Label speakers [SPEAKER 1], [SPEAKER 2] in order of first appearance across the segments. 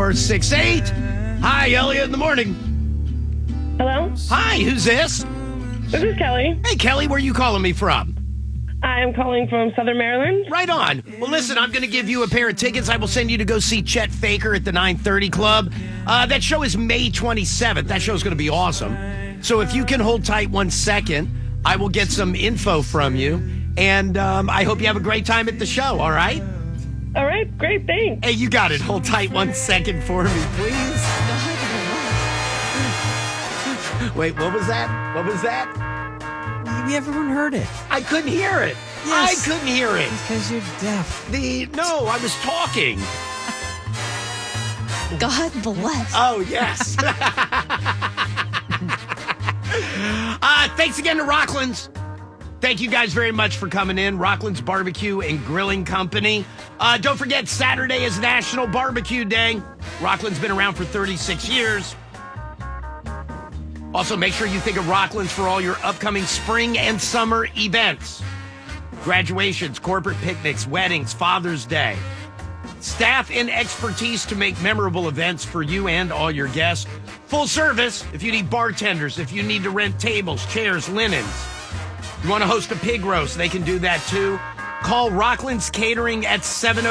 [SPEAKER 1] 468. Hi, Elliot in the morning.
[SPEAKER 2] Hello?
[SPEAKER 1] Hi, who's this?
[SPEAKER 2] This is Kelly.
[SPEAKER 1] Hey, Kelly, where are you calling me from?
[SPEAKER 2] I'm calling from Southern Maryland.
[SPEAKER 1] Right on. Well, listen, I'm going to give you a pair of tickets. I will send you to go see Chet Faker at the 930 Club. That show is May 27th. That show's going to be awesome. So if you can hold tight 1 second, I will get some info from you. And I hope you have a great time at the show, all right?
[SPEAKER 2] All right, great, thanks.
[SPEAKER 1] Hey, you got it. Hold tight 1 second for me, please. Wait, what was that? What was that?
[SPEAKER 3] Maybe everyone heard it.
[SPEAKER 1] I couldn't hear it.
[SPEAKER 3] Yes.
[SPEAKER 1] I couldn't hear it.
[SPEAKER 3] Because you're deaf.
[SPEAKER 1] No, I was talking.
[SPEAKER 4] God bless.
[SPEAKER 1] Oh, yes. Thanks again to Rockland's. Thank you guys very much for coming in. Rockland's Barbecue and Grilling Company. Don't forget, Saturday is National Barbecue Day. Rockland's been around for 36 years. Also, make sure you think of Rockland's for all your upcoming spring and summer events. Graduations, corporate picnics, weddings, Father's Day. Staff and expertise to make memorable events for you and all your guests. Full service if you need bartenders, if you need to rent tables, chairs, linens. You want to host a pig roast, they can do that too. Call Rockland's Catering at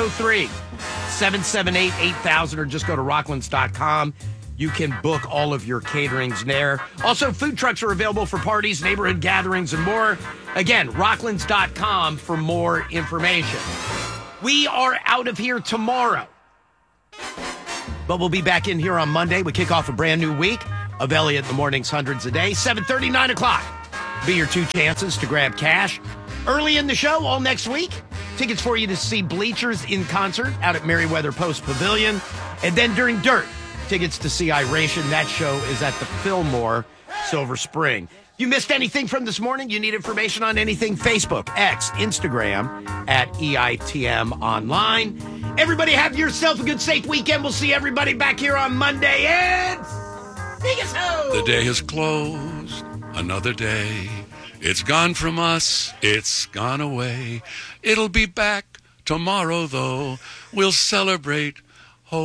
[SPEAKER 1] 703-778-8000 or just go to rocklands.com. You can book all of your caterings there. Also, food trucks are available for parties, neighborhood gatherings, and more. Again, rocklands.com for more information. We are out of here tomorrow, but we'll be back in here on Monday. We kick off a brand new week of Elliot in the Mornings, hundreds a day. 7:30, 9 o'clock. Be your two chances to grab cash. Early in the show, all next week, tickets for you to see Bleachers in concert out at Merriweather Post Pavilion. And then during Dirt, tickets to see Iration. That show is at the Fillmore, Silver Spring. If you missed anything from this morning, you need information on anything, Facebook, X, Instagram, at EITM Online. Everybody have yourself a good, safe weekend. We'll see everybody back here on Monday. And sing us home.
[SPEAKER 5] The day has closed. Another day. It's gone from us. It's gone away. It'll be back tomorrow, though. We'll celebrate